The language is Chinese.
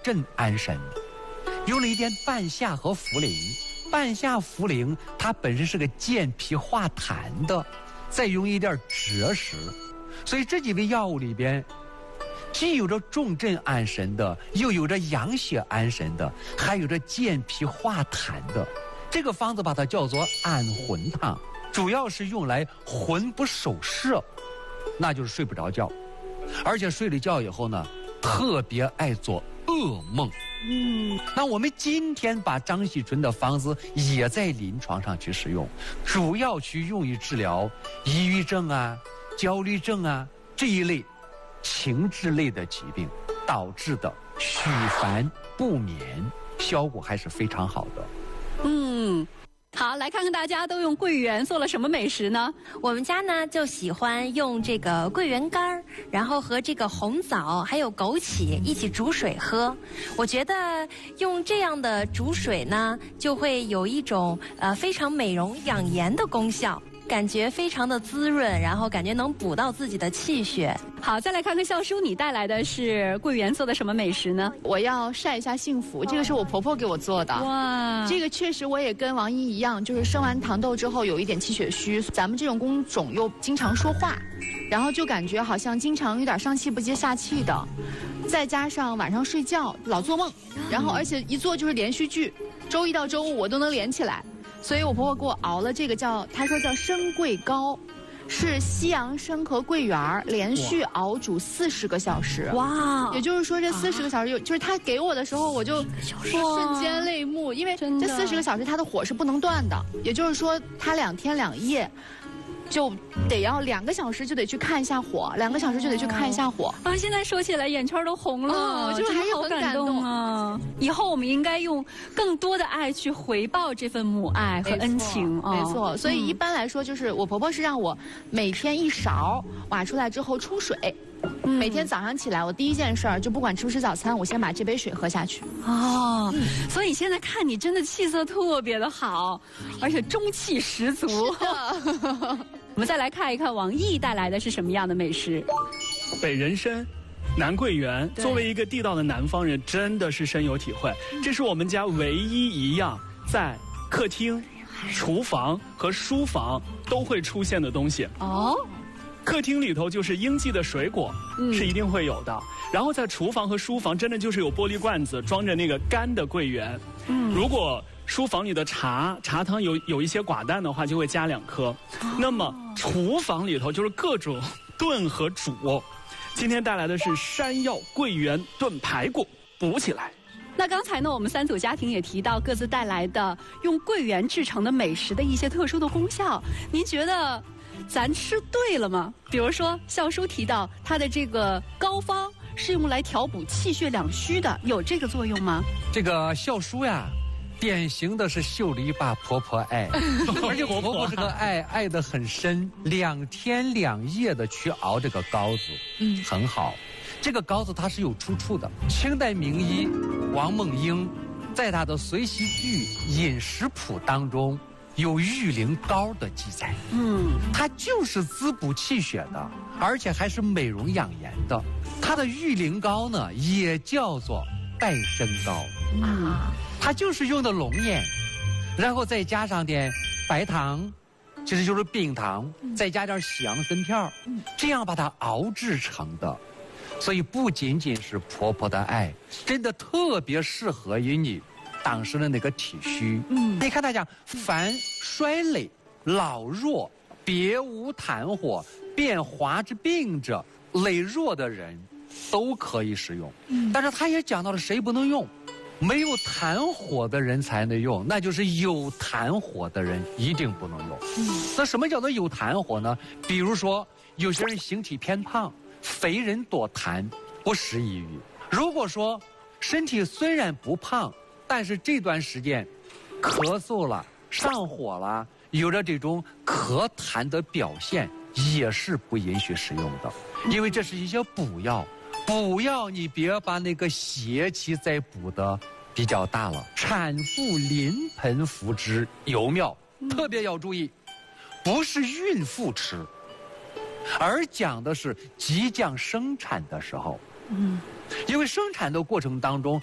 镇安神，用了一点半夏和茯苓。半夏、茯苓它本身是个健脾化痰的，再用一点芷实，所以这几味药物里边，既有着重镇安神的，又有着养血安神的，还有着健脾化痰的。这个方子把它叫做安魂汤，主要是用来魂不守舍，那就是睡不着觉，而且睡了觉以后呢，特别爱做噩梦。那我们今天把张锡纯的方子也在临床上去使用，主要去用于治疗抑郁症啊、焦虑症啊这一类情志类的疾病导致的虚烦不眠，效果还是非常好的。 好，来看看大家都用桂圆做了什么美食呢？ 我们家呢就喜欢用这个桂圆干儿，然后和这个红枣还有枸杞一起煮水喝。我觉得用这样的煮水呢，就会有一种非常美容养颜的功效。感觉非常的滋润，然后感觉能补到自己的气血。 好，再来看看笑叔，你带来的是桂圆做的什么美食呢？ 我要晒一下幸福，这个是我婆婆给我做的。 哇， 这个确实我也跟王一一样，就是生完糖痘之后有一点气血虚，咱们这种工种又经常说话，然后就感觉好像经常有点上气不接下气的，再加上晚上睡觉老做梦，然后而且一做就是连续剧，周一到周五我都能连起来。所以我婆婆给我熬了这个她说叫生桂膏，是西洋参和桂圆连续熬煮40个小时。哇！也就是说这40个小时就是她给我的时候我就瞬间泪目，因为这40个小时它的火是不能断的，也就是说它2天2夜。就得要2个小时就得去看一下火，2个小时就得去看一下火啊！现在说起来眼圈都红了， 就还是很感动啊！以后我们应该用更多的爱去回报这份母爱和恩情啊！ 没错，所以一般来说就是我婆婆是让我每天1勺挖出来之后冲水。每天早上起来，我第一件事就不管吃不吃早餐，我先把这杯水喝下去。 哦，所以现在看你真的气色特别的好，而且中气十足。我们再来看一看王毅带来的是什么样的美食。 北人参、南桂圆，作为一个地道的南方人，真的是深有体会。这是我们家唯一一样在客厅、厨房和书房都会出现的东西。哦。客厅里头就是应季的水果，是一定会有的。然后在厨房和书房，真的就是有玻璃罐子装着那个干的桂圆。如果书房里的茶汤有一些寡淡的话，就会加2颗。那么厨房里头就是各种炖和煮。今天带来的是山药桂圆炖排骨，补起来。 那刚才呢，我们3组家庭也提到各自带来的用桂圆制成的美食的一些特殊的功效，您觉得咱吃对了吗？比如说笑叔提到他的这个膏方是用来调补气血两虚的，有这个作用吗？ 这个笑叔呀，典型的是秀篱笆婆婆爱，而且婆婆这个爱得很深，2天2夜的去熬这个膏子，很好。这个膏子它是有出处的，清代名医王梦英在他的随喜剧饮食谱当中有玉灵膏的记载，它就是滋补气血的，而且还是美容养颜的。它的玉灵膏呢，也叫做戴参膏，它就是用的龙眼，然后再加上点白糖，其实就是冰糖，再加点西洋参片，这样把它熬制成的。所以不仅仅是婆婆的爱，真的特别适合于你当时的那个体虚。你看他讲，凡衰累、老弱、别无痰火、变滑之病者，羸弱的人都可以使用。但是他也讲到了谁不能用，没有痰火的人才能用，那就是有痰火的人一定不能用。那什么叫做有痰火呢？比如说有些人形体偏胖，肥人多痰，不适宜于。如果说身体虽然不胖，但是这段时间咳嗽了、上火了，有着这种咳痰的表现，也是不允许使用的，因为这是一些补药。补药你别把那个邪气再补的比较大了。产妇临盆服之尤妙，特别要注意，不是孕妇吃，而讲的是即将生产的时候。因为生产的过程当中